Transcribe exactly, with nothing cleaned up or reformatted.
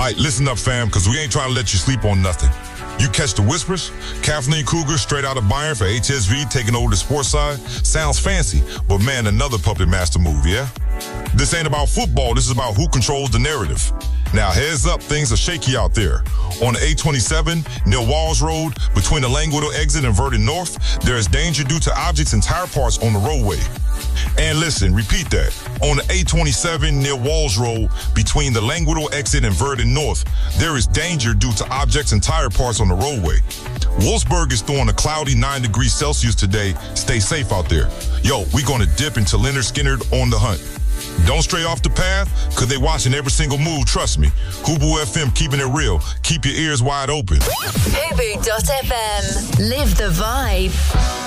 right, listen up, fam, because we ain't trying to let you sleep on nothing. You catch the whispers? Kathleen Cougar straight out of Bayern for H S V taking over the sports side? Sounds fancy, but man, another puppet master move, yeah? This ain't about football, this is about who controls the narrative. Now, heads up, things are shaky out there. On the eight twenty-seven, near Walls Road, between the Languedoc exit and Verdon North, there is danger due to objects and tire parts on the roadway. And listen, repeat that. On the eight twenty-seven near Walls Road, between the Languedoc exit and Verdon North, there is danger due to objects and tire parts on the roadway. Wolfsburg is throwing a cloudy nine degrees Celsius today. Stay safe out there. Yo, we gonna dip into Leonard Skinner on the hunt. Don't stray off the path, cause they watching every single move, trust me. Hubu F M keeping it real. Keep your ears wide open. Hubu dot F M. Live the vibe.